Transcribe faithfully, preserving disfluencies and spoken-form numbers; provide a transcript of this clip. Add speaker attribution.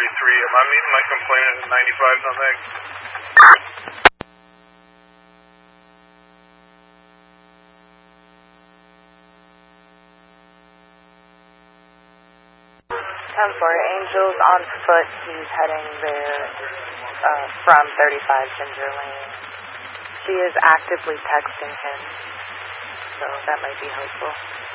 Speaker 1: thirty-three. Am I meeting my complainant at ninety-five on that?
Speaker 2: ten four, Angel's on foot. He's heading there uh, from thirty-five Ginger Lane. She is actively texting him, so that might be helpful.